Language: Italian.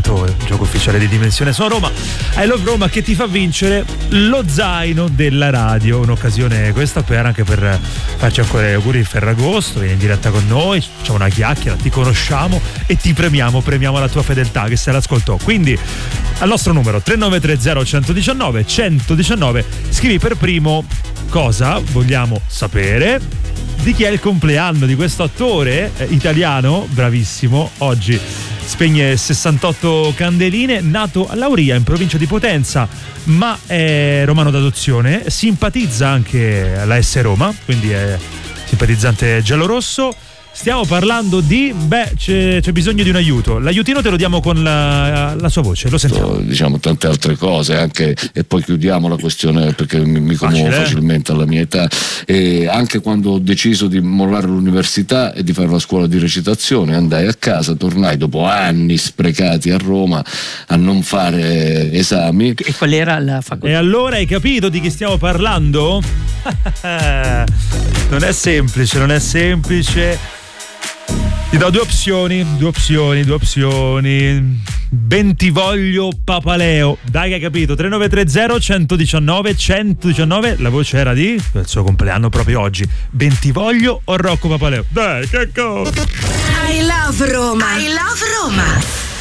iniziato il gioco ufficiale di Dimensione Sono Roma, I Love Roma, che ti fa vincere lo zaino della radio. Un'occasione questa anche per farci ancora gli auguri di Ferragosto. Vieni in diretta con noi, facciamo una chiacchiera, ti conosciamo e ti premiamo la tua fedeltà che se l'ascoltò. Quindi al nostro numero 3930 119 119 scrivi per primo cosa vogliamo sapere, di chi è il compleanno di questo attore italiano bravissimo, oggi spegne 68 candeline, nato a Lauria in provincia di Potenza ma è romano d'adozione, simpatizza anche alla S Roma, quindi è simpatizzante giallorosso. Stiamo parlando di c'è bisogno di un aiuto. L'aiutino te lo diamo con la sua voce, lo sentiamo. Diciamo tante altre cose anche, e poi chiudiamo la questione perché mi commuovo facilmente alla mia età. E anche quando ho deciso di mollare l'università e di fare la scuola di recitazione, andai a casa, tornai dopo anni sprecati a Roma a non fare esami. E qual era la facoltà? E allora hai capito di chi stiamo parlando? Non è semplice. Ti do due opzioni. Bentivoglio Papaleo. Dai che hai capito. 3930 119 119. La voce era di il suo compleanno proprio oggi. Bentivoglio o Rocco Papaleo? Dai, che cosa? I love Roma.